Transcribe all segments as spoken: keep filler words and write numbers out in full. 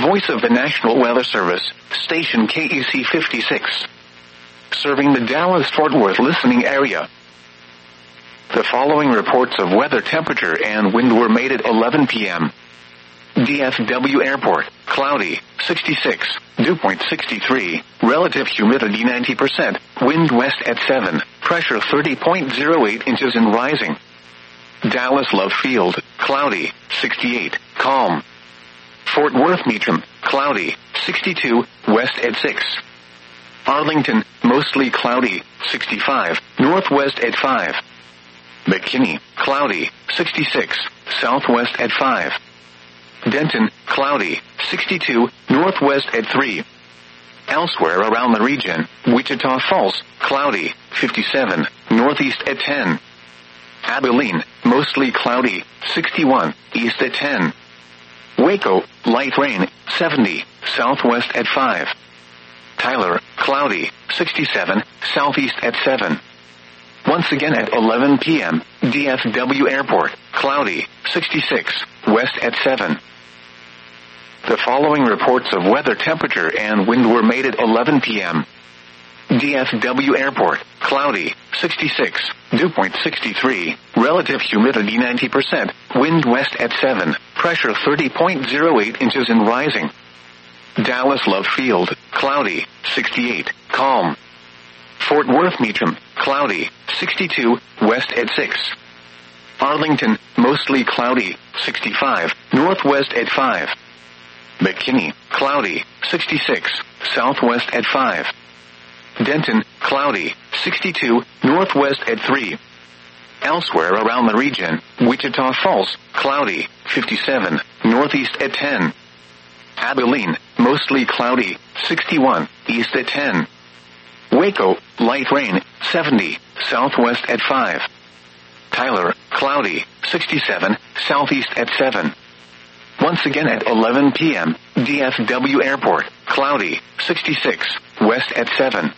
voice of the National Weather Service, station K E C fifty-six. Serving the Dallas-Fort Worth listening area. The following reports of weather, temperature, and wind were made at eleven p m D F W Airport, cloudy, sixty-six, dew point sixty-three, relative humidity ninety percent, wind west at seven, pressure thirty point zero eight inches and rising. Dallas Love Field, cloudy, sixty-eight, calm. Fort Worth Meacham, cloudy, sixty-two, west at six. Arlington, mostly cloudy, sixty-five, northwest at five. McKinney, cloudy, sixty-six, southwest at five. Denton, cloudy, sixty-two, northwest at three. Elsewhere around the region, Wichita Falls, cloudy, fifty-seven, northeast at ten. Abilene, mostly cloudy, sixty-one, east at ten. Waco, light rain, seventy, southwest at five. Tyler, cloudy, sixty-seven, southeast at seven. Once again at eleven p m, D F W Airport, cloudy, sixty-six, west at seven. The following reports of weather, temperature, and wind were made at eleven p m D F W Airport, cloudy, sixty-six, dew point sixty-three, relative humidity ninety percent, wind west at seven, pressure thirty point zero eight inches and rising. Dallas Love Field, cloudy, sixty-eight, calm. Fort Worth Meacham, cloudy, sixty-two, west at six. Arlington, mostly cloudy, sixty-five, northwest at five. McKinney, cloudy, sixty-six, southwest at five. Denton, cloudy, sixty-two, northwest at three. Elsewhere around the region, Wichita Falls, cloudy, fifty-seven, northeast at ten. Abilene, mostly cloudy, sixty-one, east at ten. Waco, light rain, seventy, southwest at five. Tyler, cloudy, sixty-seven, southeast at seven. Once again at eleven p m, D F W Airport, cloudy, sixty-six, west at seven.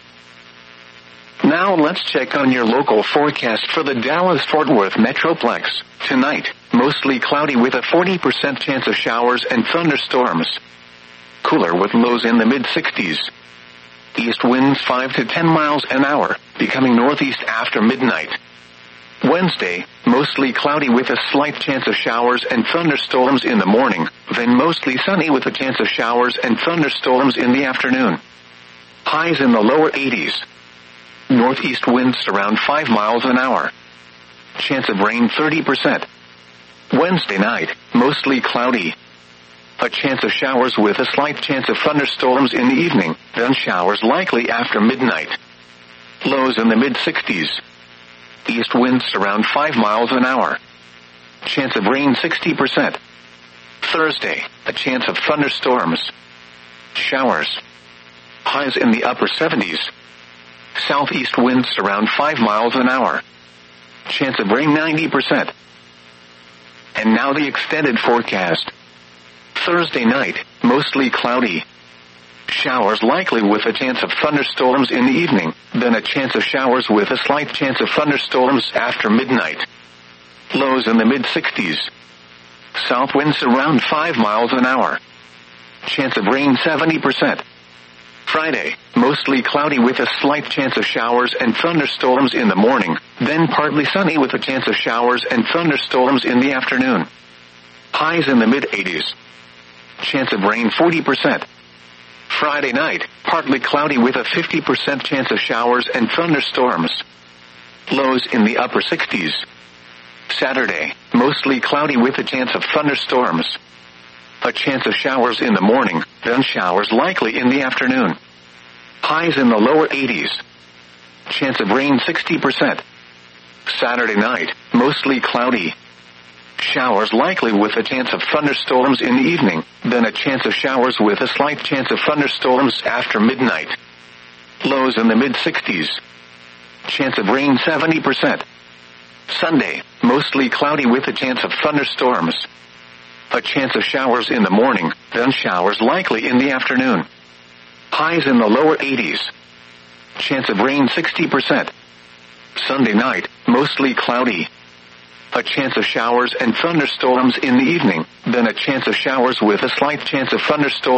Now let's check on your local forecast for the Dallas-Fort Worth Metroplex. Tonight, mostly cloudy with a forty percent chance of showers and thunderstorms. Cooler with lows in the mid-sixties. East winds five to ten miles an hour, becoming northeast after midnight. Wednesday, mostly cloudy with a slight chance of showers and thunderstorms in the morning, then mostly sunny with a chance of showers and thunderstorms in the afternoon. Highs in the lower eighties. Northeast winds around five miles an hour. Chance of rain thirty percent. Wednesday night, mostly cloudy. A chance of showers with a slight chance of thunderstorms in the evening, then showers likely after midnight. Lows in the mid-sixties. East winds around five miles an hour. Chance of rain sixty percent. Thursday, a chance of thunderstorms. Showers. Highs in the upper seventies. Southeast winds around five miles an hour. Chance of rain ninety percent. And now the extended forecast. Thursday night, mostly cloudy. Showers likely with a chance of thunderstorms in the evening, then a chance of showers with a slight chance of thunderstorms after midnight. Lows in the mid-sixties. South winds around five miles an hour. Chance of rain seventy percent. Friday, mostly cloudy with a slight chance of showers and thunderstorms in the morning, then partly sunny with a chance of showers and thunderstorms in the afternoon. Highs in the mid-eighties. Chance of rain forty percent. Friday night, partly cloudy with a fifty percent chance of showers and thunderstorms. Lows in the upper sixties. Saturday, mostly cloudy with a chance of thunderstorms. A chance of showers in the morning, then showers likely in the afternoon. Highs in the lower eighties. Chance of rain sixty percent. Saturday night, mostly cloudy. Showers likely with a chance of thunderstorms in the evening, then a chance of showers with a slight chance of thunderstorms after midnight. Lows in the mid-sixties. Chance of rain seventy percent. Sunday, mostly cloudy with a chance of thunderstorms. A chance of showers in the morning, then showers likely in the afternoon. Highs in the lower eighties. Chance of rain sixty percent. Sunday night, mostly cloudy. A chance of showers and thunderstorms in the evening, then a chance of showers with a slight chance of thunderstorms